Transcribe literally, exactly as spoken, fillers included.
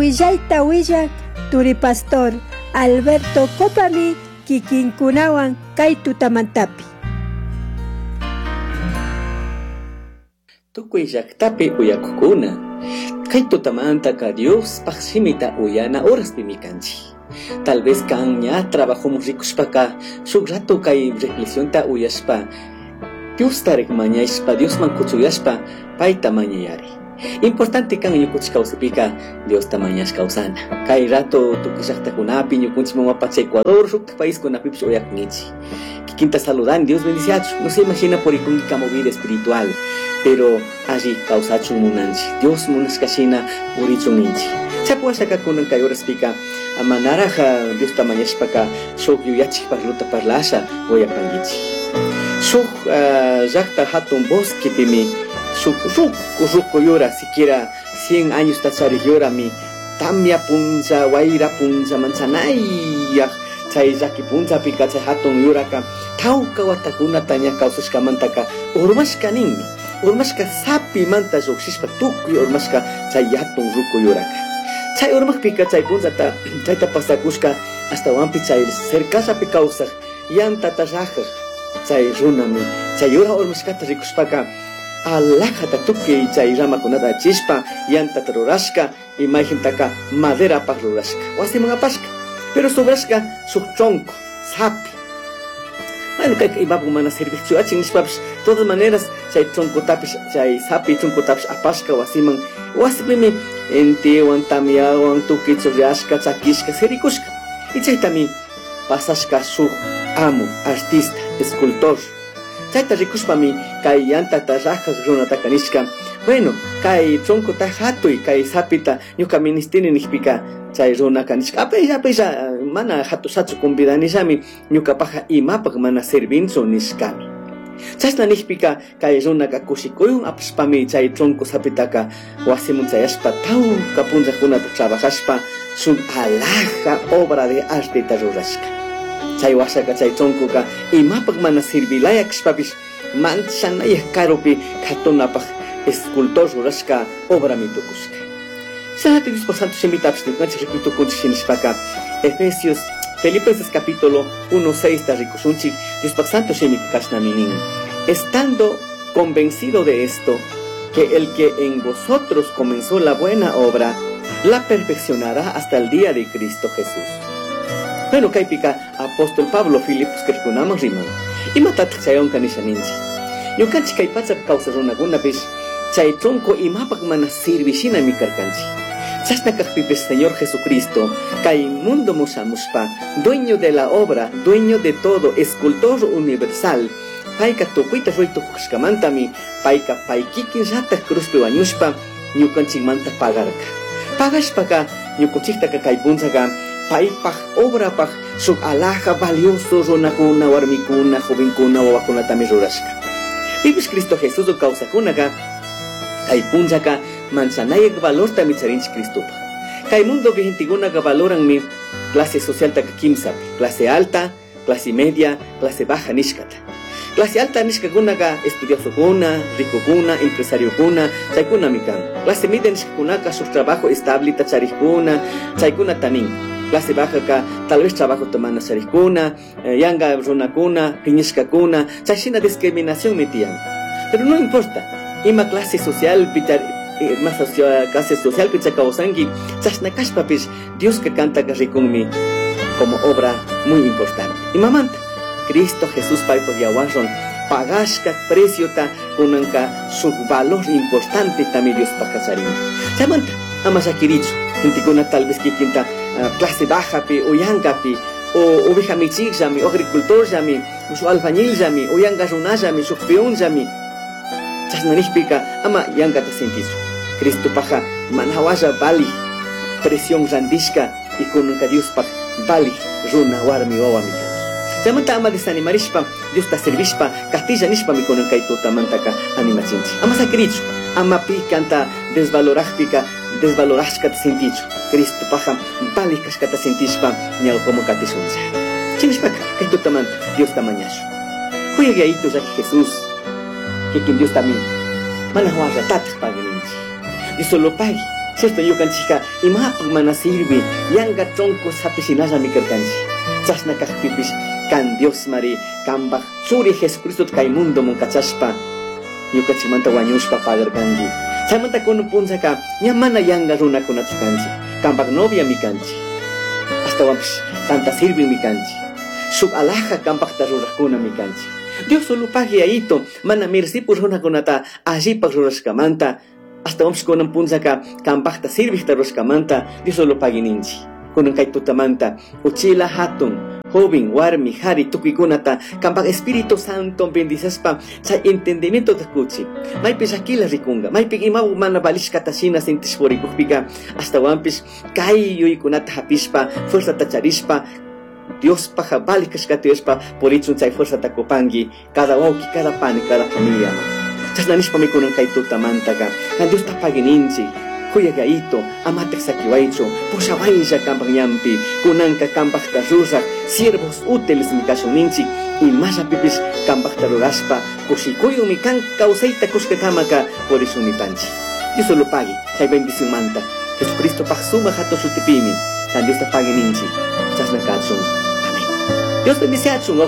willayta willak Turi Pastor Alberto Copami kikinkunawan kay tutamantapi. Tukuy llaqtapi uyakukuna kay tutamantaka Dios paqsimita uyana horas pimikanchi. Tal vez kan ña trabajamos rikushpaka shuk rato kay reflexionta uyashpa Dios tarek mañayshpa Dios man kuchuyashpa payta mañayari. Importante kan ñukuchis kawsapika Dios tamañash kawsana. Kay rato tukuy llaqtakunapi ñukunchis mamapacha Ecuador shuk país kunapipish uyakunkichi. Kikinta saludan, Dios bendiciachu. No se imagina por ikunki kamo vida espiritual, pero allí kawsachun munanchi. Dios munashkashina purichun ninchi. Chapuashaka kunan kay horas pika amanaraja Dios tamañashpaka shuk yuyachik parluta parlasha uyapankichi. Shuk llaqta hatun bosque pimi Shuk ruku ruku yura siquiera cien años tachari yura mi tamia punza waira punza manzanaya chay llaki punza pika chay hatun yuraka tauka watakuna taña kausashka mantaka urmashka ninmi urmashka sapi manta lluqshishpa tukuy urmashka chay hatun ruku yuraka chay urmaq pika chay punza ta chayta pasakushka hasta wampi chay cercasapi kausaj yantata rajaj chay runami chay yura urmashkata rikushpaka alajata tuki chay ramakunata chispa yanta rurashka imagintaka madera pak rurashka wasiman apashka pero sobrashka suk tronco sapi bueno kay imapu mana servicio achin nispapish todas maneras chay tronco tapish chay sapi tronco tapish apashka wasiman wasipimi entiwan tamiawan tuki churashka chakishka serikushka y chaytami pasashka suk amo artista escultor chayta rikushpami kay yantata rajas runata kanishka bueno kay tronco ta hatuy kay sapita ñuka ministini nijpika chay runa kanishka apella apella mana hatusachu convidanishami ñuka paja imapak mana servinso nishkami chasna nijpika kay runaka kushikuyun apashpami chay tronco sapitaka wasimun chayashpa tawka punjakunata trabajashpa suk alaja obra de arte ta rurashka chay washaka chay troncoka imapak mana sirvilaya kashpapish manchanaya karupi khatunapaj escultor rurashka obra mitukushka. Sanati Dios Santo shemitapish nikanchik rikutukunchik shinishpaka Efesios Filipenses capítulo uno seis ta rikushunchik Dios Santo shemikashnaminin estando convencido de esto que el que en vosotros comenzó la buena obra la perfeccionará hasta el día de Cristo Jesús. Bueno, kay pika apóstol Pablo Filipos que rekunamos rimon. Y matat chayon kanisha ninchi. Yo kanchi kay patsap causa runaguna pish chay tronco y mapak mana sirvishina mi karkanchi. Chasna kakpipes Señor Jesucristo, kay mundo musamuspa, dueño de la obra, dueño de todo, escultor universal. Paika tokuita ruito kushkamantami, paika paikikin rata cruzpe wañushpa, ñukanchik manta pagarka. Pagashpaka, ñukunchikta kay punzaga, paipaj obra paj suk alaja valioso runakuna warmikuna jovenkuna wawakuna tami rurashka. Vives Cristo Jesús o kawsakunaga kay punzaka manzanayak valor tami charinchik Cristopa. Kay mundo vigentigunaga valoran mi clase social taka kimsapi, clase alta, clase media, clase baja nishkata. Clase alta nishkakunaga estudiosokuna, ricokuna, empresariokuna, chaykuna mikan. Clase media nishkakunaka suk trabajo estable tacharikuna, chaykuna tanin. Clase baja ka tal vez trabajo tomando sarikuna, eh, yanga runakuna, piñishkakuna, chashina discriminación metian. Pero no importa, ima clase social pitar eh, más social, clase social pichakaosangi, chashna kashpapish Dios que canta karikunmi como obra muy importante. Y mamanta, Cristo Jesús paipo diawaron, pagashka precio ta kunanka su valor importante también Dios pakacharin. Chamanta, amasakiricho, intikuna tal vez kikinta Uh, clase baja pi o yanga pi o oveja michig jami o agricultor jami o su albañil jami o yanga runa jami su peón jami chasnanishpika ama yanga ta sentizo Cristo paja manhawaja bali presión randishka y con Dios pa bali runa warmi wawami Samanta ama desanimarishpa Dios ta servishpa castilla nishpa mi konan kaito tamantaka animachinchi ama sacricho ama pikanta desvalorajpika desvalorashka senticho Cristo paja bali kashkata sentishpa ñal como katishuncha chinishpa kaito tamanta Dios tamañasho juegue ahí tu Jesús que quien Dios también mana huarra tatas paganinchi y solo pague cierto yo canchica imapak mana sirvi yanga tronco sapisinala mi canchi chasna kajpipis can Dios mari kambaj suri Jesucristo kay mundo mon kachaspa yo kachimanta wañushpa pagar kanji samanta kono punsaka ñamana yanga runa kunach kanchi kambaj novia mi kanchi hasta wampis tanta sirvi mi kanchi sub alaja kambaj tarurakuna mi kanchi Dios solo pague aito mana mersi por runa kunata allí pa ruraskamanta hasta vamos con un punzaka campachta sirvista roskamanta Dios solo pague ninchi con un kaitutamanta uchila hatun joven warmi hari tukikunata campach Espíritu Santo bendicespa sa entendimiento de kuchi mai pesakila rikunga mai pigimaw mana balishkata sina sintisforikupika hasta wampis kayo ikunata hapispa fuerza tacharispa Dios paja balikashkatiespa por eso chay fuerza takopangi cada oki cada pan cada familia Chasnanispa mi kunan kaitutamanta ka kan Dios tapagininchi kuya gaito amate sakiwaicho pushawaisha kampang nyampi kunan ka kampang tarusak siervos útiles mi kasuninchi y más pipis kampang taruraspa kusikuyo mi kan kausaita kuskakamaka por eso mi panchi Dios solo pagi chay bendición manta Jesucristo paksuma hato sutipimi kan Dios tapagininchi chasna katsun amén Dios bendice a